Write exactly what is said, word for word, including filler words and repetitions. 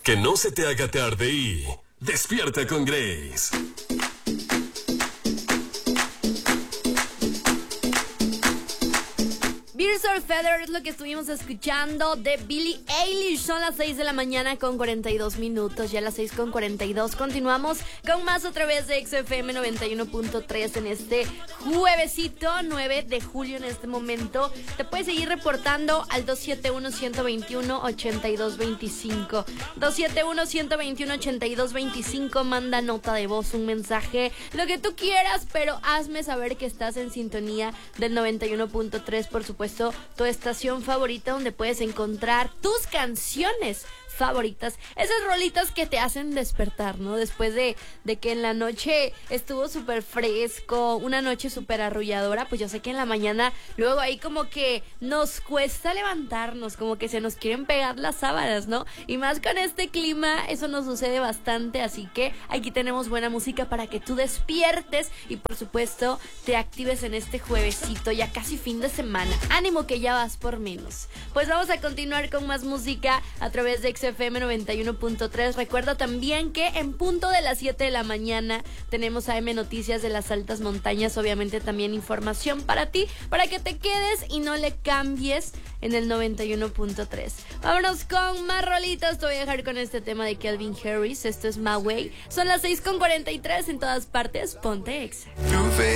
Que no se te haga tarde y despierta con Grace. Birds of Feather es lo que estuvimos escuchando de Billie Eilish. Son las seis de la mañana con cuarenta y dos minutos. Ya las seis con cuarenta y dos. Continuamos con más otra vez de X F M noventa y uno punto tres en este juevesito nueve de julio. En este momento te puedes seguir reportando al dos siete uno, uno dos uno, ocho dos dos cinco. dos siete uno, uno dos uno, ocho dos dos cinco. Manda nota de voz, un mensaje, lo que tú quieras, pero hazme saber que estás en sintonía del noventa y uno punto tres, por supuesto, tu estación favorita, donde puedes encontrar tus canciones favoritas, esas rolitas que te hacen despertar, ¿no? Después de, de que en la noche estuvo súper fresco, una noche súper arrulladora, pues yo sé que en la mañana luego ahí como que nos cuesta levantarnos, como que se nos quieren pegar las sábanas, ¿no? Y más con este clima, eso nos sucede bastante, así que aquí tenemos buena música para que tú despiertes y por supuesto te actives en este juevesito, ya casi fin de semana. Ánimo que ya vas por menos. Pues vamos a continuar con más música a través de X F M noventa y uno punto tres. Recuerda también que en punto de las siete de la mañana tenemos A M Noticias de las altas montañas, obviamente también información para ti, para que te quedes y no le cambies en el noventa y uno punto tres. Vámonos con más rolitas. Te voy a dejar con este tema de Calvin Harris. Esto es My Way. Son las seis con cuarenta y tres en todas partes. Ponte Exa.